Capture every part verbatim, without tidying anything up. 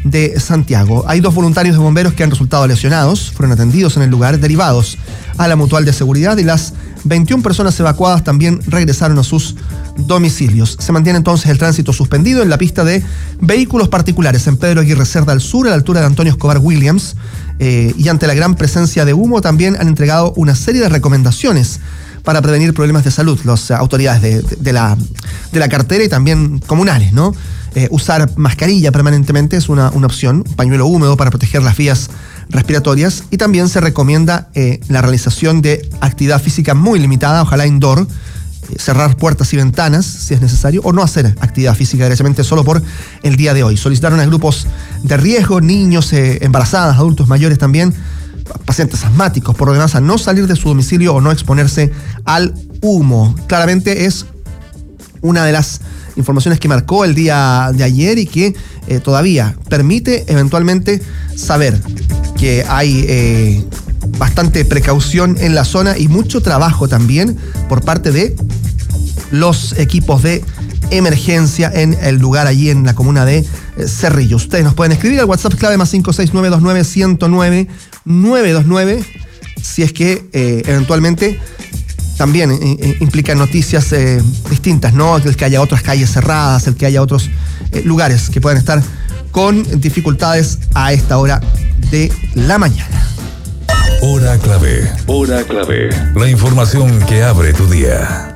de Santiago. Hay dos voluntarios de bomberos que han resultado lesionados, fueron atendidos en el lugar, derivados a la mutual de seguridad, y las veintiuna personas evacuadas también regresaron a sus domicilios. Se mantiene entonces el tránsito suspendido en la pista de vehículos particulares en Pedro Aguirre Cerda al sur, a la altura de Antonio Escobar Williams, eh, y ante la gran presencia de humo también han entregado una serie de recomendaciones para prevenir problemas de salud las autoridades de, de, de, la, de la cartera y también comunales, ¿no? Eh, usar mascarilla permanentemente es una, una opción, un pañuelo húmedo para proteger las vías respiratorias, y también se recomienda eh, la realización de actividad física muy limitada, ojalá indoor, eh, cerrar puertas y ventanas si es necesario, o no hacer actividad física directamente solo por el día de hoy. Solicitaron a grupos de riesgo, niños, eh, embarazadas, adultos mayores también, pacientes asmáticos, por lo demás, a no salir de su domicilio o no exponerse al humo. Claramente es una de las informaciones que marcó el día de ayer y que eh, todavía permite eventualmente saber que hay eh, bastante precaución en la zona y mucho trabajo también por parte de los equipos de emergencia en el lugar allí en la comuna de eh, Cerrillo. Ustedes nos pueden escribir al WhatsApp clave más cinco seis nueve dos nueve uno cero nueve nueve dos nueve si es que eh, eventualmente también eh, implica noticias eh, distintas, ¿no? El que haya otras calles cerradas, el que haya otros eh, lugares que puedan estar con dificultades a esta hora de la mañana. Hora clave, hora clave. La información que abre tu día.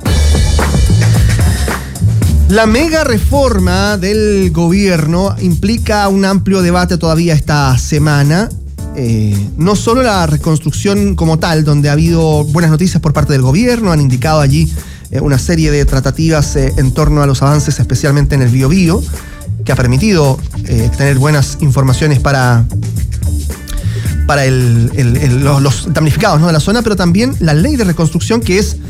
La mega reforma del gobierno implica un amplio debate todavía esta semana. Eh, no solo la reconstrucción como tal, donde ha habido buenas noticias por parte del gobierno, han indicado allí eh, una serie de tratativas eh, en torno a los avances, especialmente en el Biobío, que ha permitido eh, tener buenas informaciones para, para el, el, el, los, los damnificados, ¿no?, de la zona, pero también la ley de reconstrucción, que es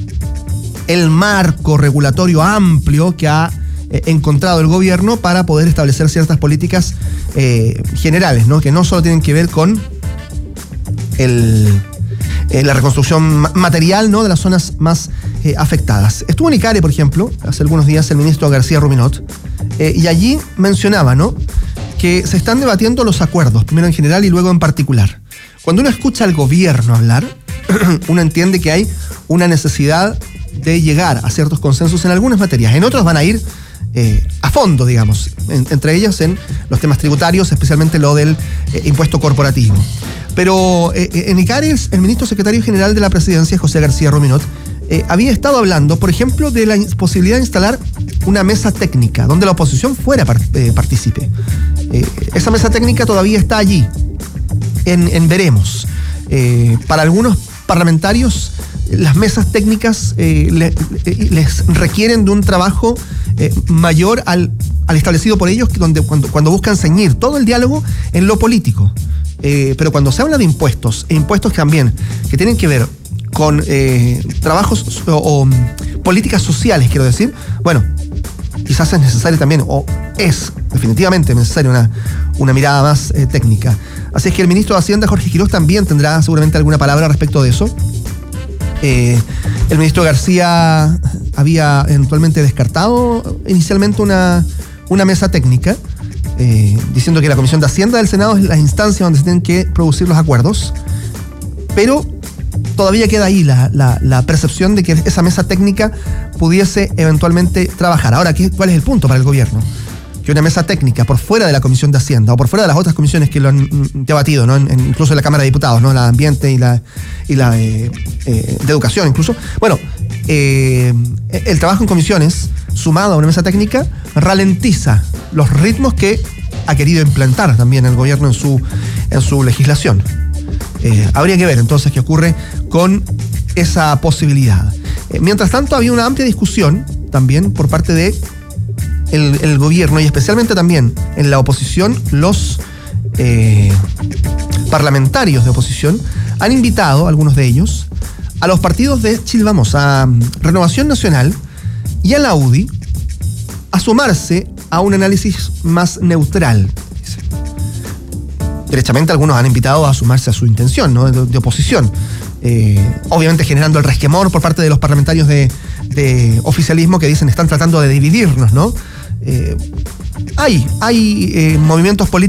el marco regulatorio amplio que ha eh, encontrado el gobierno para poder establecer ciertas políticas eh, generales, ¿no?, que no solo tienen que ver con el, eh, la reconstrucción material, ¿no?, de las zonas más eh, afectadas. Estuvo en ICARE, por ejemplo, hace algunos días el ministro García Ruminot, eh, y allí mencionaba, ¿no?, que se están debatiendo los acuerdos, primero en general y luego en particular. Cuando uno escucha al gobierno hablar, uno entiende que hay una necesidad de llegar a ciertos consensos en algunas materias. En otros van a ir eh, a fondo, digamos, en, entre ellas en los temas tributarios, especialmente lo del eh, impuesto corporativo. Pero eh, en ICARE, el ministro secretario general de la presidencia, José García Ruminot, eh, había estado hablando, por ejemplo, de la posibilidad de instalar una mesa técnica donde la oposición fuera par, eh, partícipe. Eh, esa mesa técnica todavía está allí, en, en veremos. Eh, para algunos parlamentarios, las mesas técnicas eh, le, les requieren de un trabajo eh, mayor al, al establecido por ellos, donde, cuando, cuando buscan ceñir todo el diálogo en lo político. Eh, pero cuando se habla de impuestos, e impuestos también que tienen que ver con eh, trabajos o, o políticas sociales, quiero decir, bueno, quizás es necesario también, o es definitivamente necesaria una, una mirada más eh, técnica. Así es que el ministro de Hacienda, Jorge Quiroz, también tendrá seguramente alguna palabra respecto de eso. Eh, el ministro García había eventualmente descartado inicialmente una, una mesa técnica, eh, diciendo que la Comisión de Hacienda del Senado es la instancia donde se tienen que producir los acuerdos, pero todavía queda ahí la, la, la percepción de que esa mesa técnica pudiese eventualmente trabajar. Ahora, ¿qué, ¿cuál es el punto para el gobierno? Que una mesa técnica por fuera de la Comisión de Hacienda o por fuera de las otras comisiones que lo han debatido, ¿no?, en, en, incluso en la Cámara de Diputados, ¿no?, la Ambiente y la, y la eh, eh, de Educación incluso. Bueno, eh, el trabajo en comisiones, sumado a una mesa técnica, ralentiza los ritmos que ha querido implantar también el gobierno en su, en su legislación. Eh, habría que ver entonces qué ocurre con esa posibilidad. Eh, mientras tanto, había una amplia discusión también por parte de el, el gobierno y especialmente también en la oposición. Los eh, parlamentarios de oposición han invitado, algunos de ellos, a los partidos de Chilvamos, a Renovación Nacional y a la U D I, a sumarse a un análisis más neutral. Derechamente algunos han invitado a sumarse a su intención, ¿no?, de, de oposición. Eh, obviamente generando el resquemor por parte de los parlamentarios de, de oficialismo que dicen están tratando de dividirnos, ¿no? Eh, hay hay eh, movimientos políticos